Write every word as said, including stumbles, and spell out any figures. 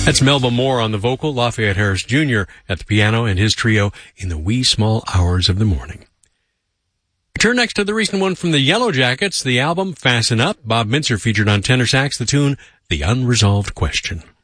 That's Melba Moore on the vocal, Lafayette Harris Junior at the piano, and his trio in the wee small hours of the morning. Turn next to the recent one from the Yellow Jackets, the album Fasten Up. Bob Mintzer featured on tenor sax the tune The Unresolved Question.